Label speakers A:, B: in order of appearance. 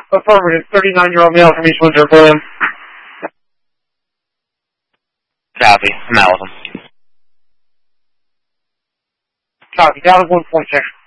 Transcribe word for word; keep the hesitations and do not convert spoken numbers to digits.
A: Affirmative. thirty-nine-year-old male from East Windsor, William.
B: Copy. I'm out with him.
A: Copy. Dallas one point six.